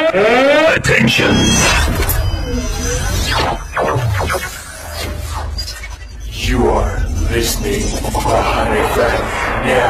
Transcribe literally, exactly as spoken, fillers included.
Attention. You are listening to Honey Fan now.